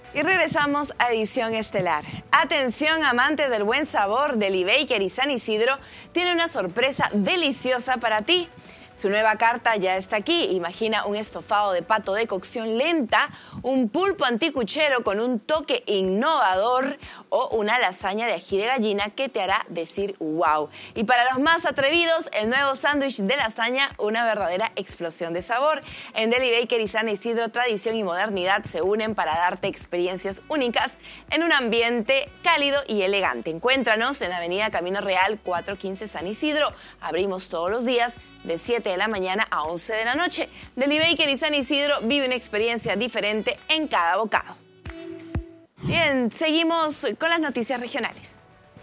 Y regresamos a Edición Estelar. Atención, amantes del buen sabor, Deli Baker y San Isidro tiene una sorpresa deliciosa para ti. Su nueva carta ya está aquí. Imagina un estofado de pato de cocción lenta, un pulpo anticuchero con un toque innovador o una lasaña de ají de gallina que te hará decir wow. Y para los más atrevidos, el nuevo sándwich de lasaña, una verdadera explosión de sabor. En Deli Baker y San Isidro, tradición y modernidad se unen para darte experiencias únicas en un ambiente cálido y elegante. Encuéntranos en Avenida Camino Real 415 San Isidro. Abrimos todos los días de 7 de la mañana a 11 de la noche. Deli Baker y San Isidro vive una experiencia diferente en cada bocado. Bien, seguimos con las noticias regionales.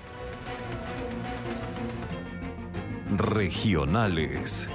Regionales.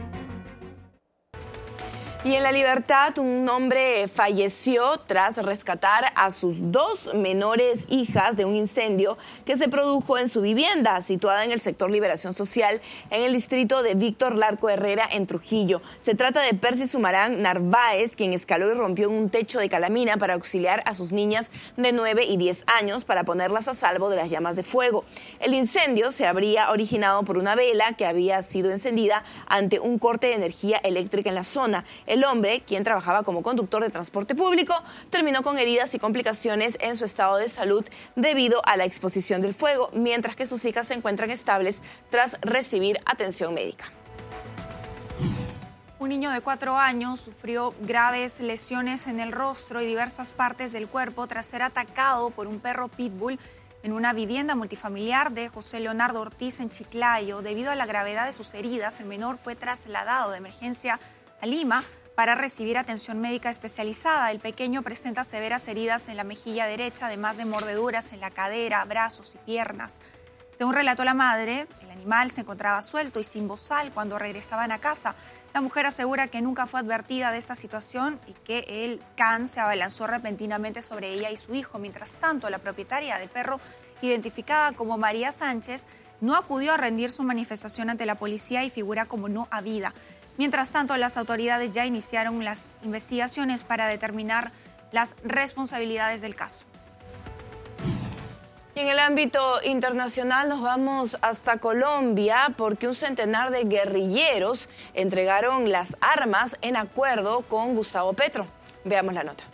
Y en La Libertad, un hombre falleció tras rescatar a sus 2 menores hijas de un incendio que se produjo en su vivienda, situada en el sector Liberación Social, en el distrito de Víctor Larco Herrera, en Trujillo. Se trata de Percy Sumarán Narváez, quien escaló y rompió en un techo de calamina para auxiliar a sus niñas de 9 y 10 años para ponerlas a salvo de las llamas de fuego. El incendio se habría originado por una vela que había sido encendida ante un corte de energía eléctrica en la zona. El hombre, quien trabajaba como conductor de transporte público, terminó con heridas y complicaciones en su estado de salud debido a la exposición del fuego, mientras que sus hijas se encuentran estables tras recibir atención médica. Un niño de 4 años sufrió graves lesiones en el rostro y diversas partes del cuerpo tras ser atacado por un perro pitbull en una vivienda multifamiliar de José Leonardo Ortiz en Chiclayo. Debido a la gravedad de sus heridas, el menor fue trasladado de emergencia a Lima para recibir atención médica especializada. El pequeño presenta severas heridas en la mejilla derecha, además de mordeduras en la cadera, brazos y piernas. Según relató la madre, el animal se encontraba suelto y sin bozal cuando regresaban a casa. La mujer asegura que nunca fue advertida de esta situación y que el can se abalanzó repentinamente sobre ella y su hijo. Mientras tanto, la propietaria del perro, identificada como María Sánchez, no acudió a rendir su manifestación ante la policía y figura como no habida. Mientras tanto, las autoridades ya iniciaron las investigaciones para determinar las responsabilidades del caso. Y en el ámbito internacional nos vamos hasta Colombia porque un centenar de guerrilleros entregaron las armas en acuerdo con Gustavo Petro. Veamos la nota.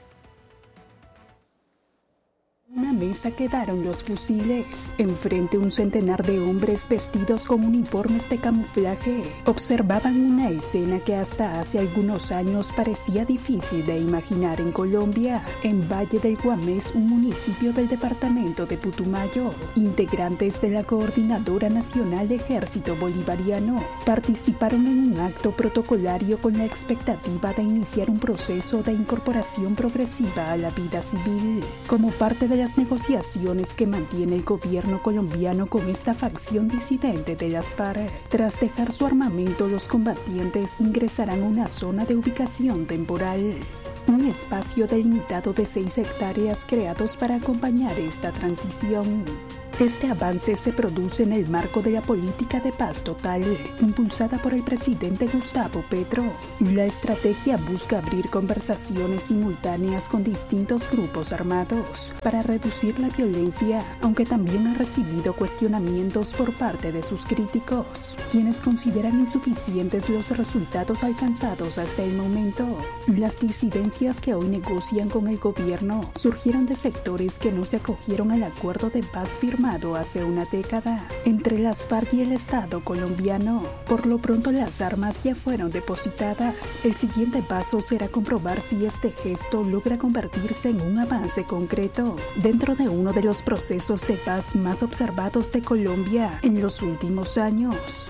En una mesa quedaron los fusiles. Enfrente, un centenar de hombres vestidos con uniformes de camuflaje observaban una escena que hasta hace algunos años parecía difícil de imaginar en Colombia. En Valle del Guamés, un municipio del departamento de Putumayo, integrantes de la Coordinadora Nacional Ejército Bolivariano participaron en un acto protocolario con la expectativa de iniciar un proceso de incorporación progresiva a la vida civil. Como parte de las negociaciones que mantiene el gobierno colombiano con esta facción disidente de las FARC. Tras dejar su armamento, los combatientes ingresarán a una zona de ubicación temporal. Un espacio delimitado de 6 hectáreas creados para acompañar esta transición. Este avance se produce en el marco de la política de paz total, impulsada por el presidente Gustavo Petro. La estrategia busca abrir conversaciones simultáneas con distintos grupos armados para reducir la violencia, aunque también ha recibido cuestionamientos por parte de sus críticos, quienes consideran insuficientes los resultados alcanzados hasta el momento. Las disidencias que hoy negocian con el gobierno surgieron de sectores que no se acogieron al acuerdo de paz firmado hace una década entre las FARC y el Estado colombiano. Por lo pronto, las armas ya fueron depositadas. El siguiente paso será comprobar si este gesto logra convertirse en un avance concreto dentro de uno de los procesos de paz más observados de Colombia en los últimos años.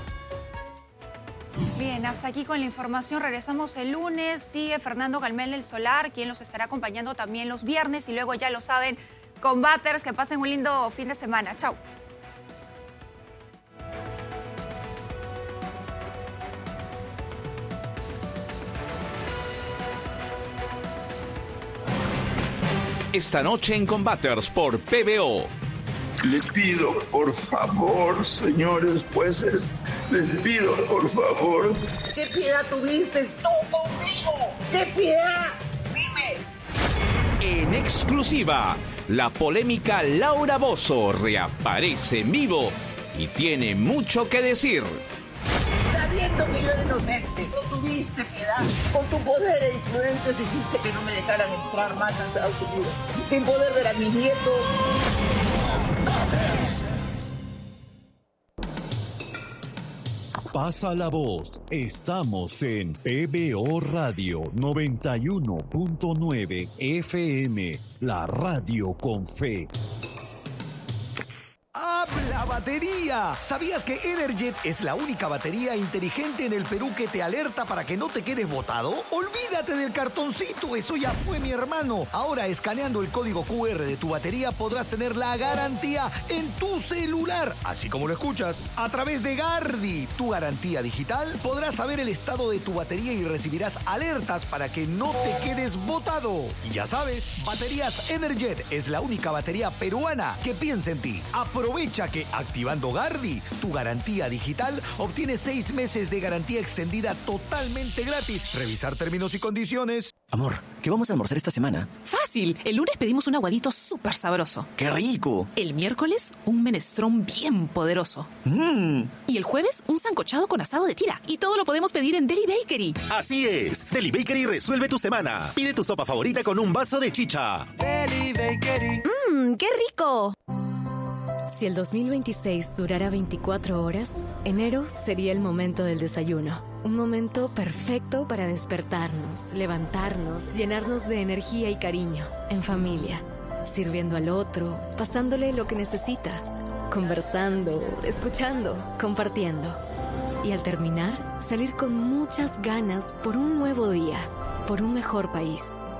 Bien, hasta aquí con la información. Regresamos el lunes. Sigue Fernando Galmel del Solar, quien los estará acompañando también los viernes. Y luego, ya lo saben, Combaters, que pasen un lindo fin de semana. Chau. Esta noche en Combaters por PBO. Les pido, por favor, señores jueces, les pido, por favor. ¿Qué piedad tuviste tú conmigo? ¿Qué piedad? Dime. En exclusiva, la polémica Laura Bozzo reaparece en vivo y tiene mucho que decir. Sabiendo que yo era inocente, no tuviste piedad. Con tu poder e influencias hiciste que no me dejaran entrar más a Estados Unidos, sin poder ver a mis nietos. Pasa la voz, estamos en PBO Radio 91.9 FM, la radio con fe. ¡Habla batería! ¿Sabías que Energet es la única batería inteligente en el Perú que te alerta para que no te quedes botado? Olvídate del cartoncito, eso ya fue, mi hermano. Ahora, escaneando el código QR de tu batería podrás tener la garantía en tu celular, así como lo escuchas. A través de Gardi, tu garantía digital, podrás saber el estado de tu batería y recibirás alertas para que no te quedes botado. Y ya sabes, Baterías Energet es la única batería peruana que piensa en ti. Aprovecha que activando Gardi, tu garantía digital, obtienes 6 meses de garantía extendida totalmente gratis. Revisar términos y condiciones. Amor, ¿qué vamos a almorzar esta semana? Fácil. El lunes pedimos un aguadito súper sabroso. ¡Qué rico! El miércoles, un menestrón bien poderoso. Y el jueves, un sancochado con asado de tira. Y todo lo podemos pedir en Deli Bakery. Así es. Deli Bakery resuelve tu semana. Pide tu sopa favorita con un vaso de chicha. Deli Bakery. ¡Qué rico! Si el 2026 durara 24 horas, enero sería el momento del desayuno. Un momento perfecto para despertarnos, levantarnos, llenarnos de energía y cariño. En familia, sirviendo al otro, pasándole lo que necesita, conversando, escuchando, compartiendo. Y al terminar, salir con muchas ganas por un nuevo día, por un mejor país.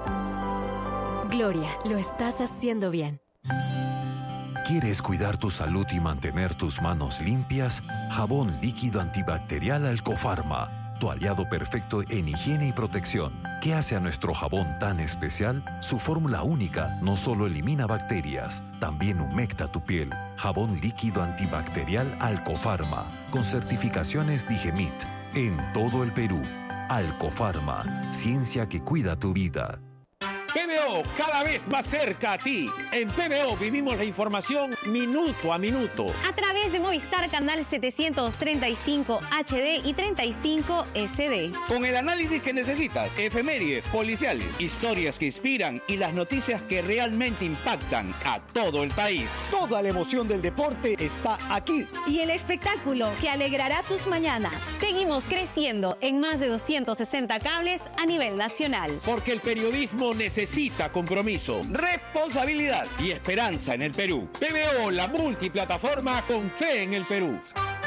Gloria, lo estás haciendo bien. ¿Quieres cuidar tu salud y mantener tus manos limpias? Jabón líquido antibacterial Alcofarma, tu aliado perfecto en higiene y protección. ¿Qué hace a nuestro jabón tan especial? Su fórmula única no solo elimina bacterias, también humecta tu piel. Jabón líquido antibacterial Alcofarma, con certificaciones Digemit, en todo el Perú. Alcofarma, ciencia que cuida tu vida. PBO, cada vez más cerca a ti. En PBO vivimos la información minuto a minuto. A través de Movistar Canal 735 HD y 35 SD. Con el análisis que necesitas, efemérides, policiales, historias que inspiran y las noticias que realmente impactan a todo el país. Toda la emoción del deporte está aquí. Y el espectáculo que alegrará tus mañanas. Seguimos creciendo en más de 260 cables a nivel nacional. Porque el periodismo necesita compromiso, responsabilidad y esperanza en el Perú. PBO, la multiplataforma con fe en el Perú.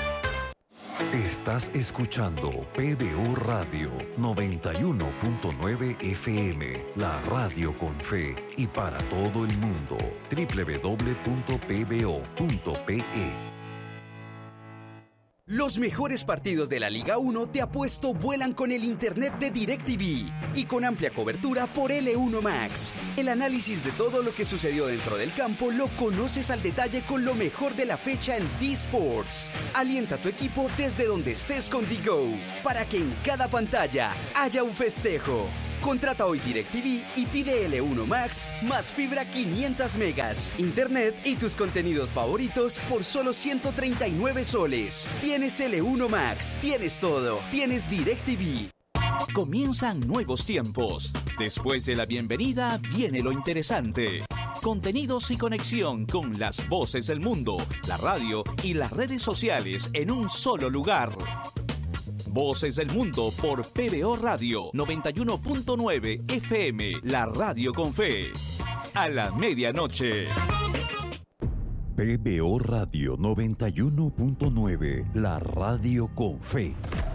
Estás escuchando PBO Radio 91.9 FM, la radio con fe y para todo el mundo. www.pbo.pe. Los mejores partidos de la Liga 1 te apuesto vuelan con el internet de DirecTV y con amplia cobertura por L1 Max. El análisis de todo lo que sucedió dentro del campo lo conoces al detalle con lo mejor de la fecha en D-Sports. Alienta a tu equipo desde donde estés con DiGo para que en cada pantalla haya un festejo. Contrata hoy DirecTV y pide L1 Max más fibra 500 megas, internet y tus contenidos favoritos por solo 139 soles. Tienes L1 Max, tienes todo, tienes DirecTV. Comienzan nuevos tiempos. Después de la bienvenida viene lo interesante. Contenidos y conexión con las voces del mundo, la radio y las redes sociales en un solo lugar. Voces del Mundo por PBO Radio 91.9 FM, la radio con fe. A la medianoche. PBO Radio 91.9, la radio con fe.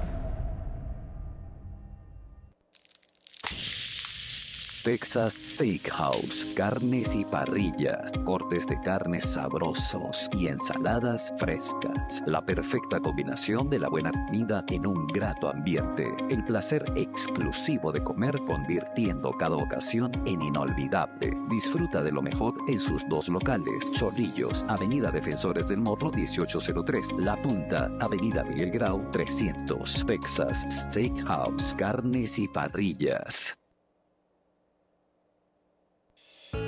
Texas Steakhouse, carnes y parrillas, cortes de carnes sabrosos y ensaladas frescas. La perfecta combinación de la buena comida en un grato ambiente. El placer exclusivo de comer convirtiendo cada ocasión en inolvidable. Disfruta de lo mejor en sus dos locales. Chorrillos, Avenida Defensores del Morro 1803. La Punta, Avenida Miguel Grau 300. Texas Steakhouse, carnes y parrillas.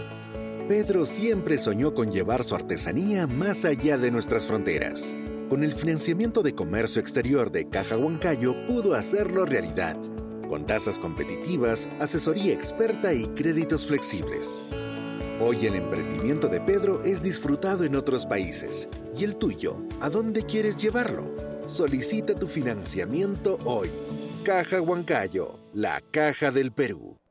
Pedro siempre soñó con llevar su artesanía más allá de nuestras fronteras. Con el financiamiento de comercio exterior de Caja Huancayo pudo hacerlo realidad, con tasas competitivas, asesoría experta y créditos flexibles. Hoy el emprendimiento de Pedro es disfrutado en otros países. ¿Y el tuyo? ¿A dónde quieres llevarlo? Solicita tu financiamiento hoy. Caja Huancayo, la caja del Perú.